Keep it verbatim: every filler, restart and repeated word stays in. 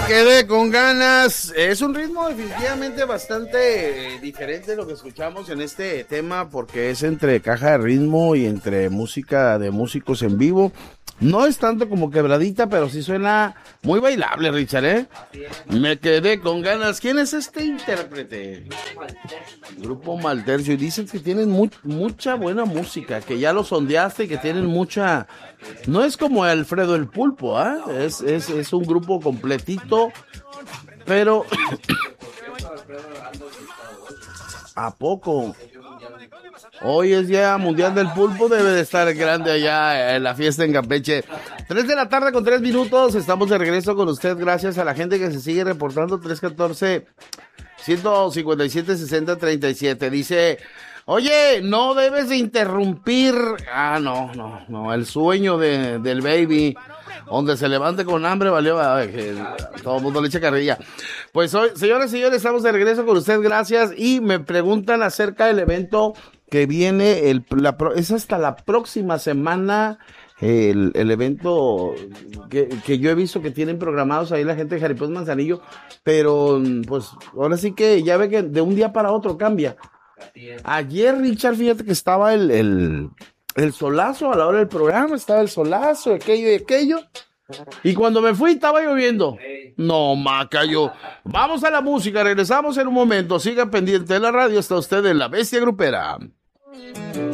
quedé con ganas. Es un ritmo definitivamente bastante eh, diferente de lo que escuchamos en este tema, porque es entre caja de ritmo y entre música de músicos en vivo. No es tanto como quebradita, pero sí suena muy bailable, Richard, ¿eh? Me quedé con ganas. ¿Quién es este intérprete? Grupo Maltercio. Y dicen que tienen mu- mucha buena música, que ya lo sondeaste y que tienen mucha... No es como Alfredo el Pulpo, ¿ah? ¿eh? Es, es, es un grupo completito, pero... ¿A poco? Hoy es Día Mundial del Pulpo, debe de estar grande allá en la fiesta en Campeche. Tres de la tarde con tres minutos, estamos de regreso con usted, gracias a la gente que se sigue reportando. Tres uno cuatro, uno cinco siete, seis cero tres siete. Dice, oye, no debes de interrumpir. Ah, no, no, no, el sueño de, del baby, donde se levante con hambre, valió, ay, que todo el mundo le echa carrilla. Pues hoy, señores y señores, estamos de regreso con usted, gracias. Y me preguntan acerca del evento que viene, el, la, es hasta la próxima semana, el, el evento que, que yo he visto que tienen programados ahí la gente de Jaripós Manzanillo, pero pues ahora sí que ya ve que de un día para otro cambia. Ayer, Richard, fíjate que estaba el, el, el solazo a la hora del programa, estaba el solazo, aquello y aquello. Y cuando me fui estaba lloviendo. No, macayo. Vamos a la música, regresamos en un momento. Siga pendiente de la radio. Está usted en La Bestia Grupera.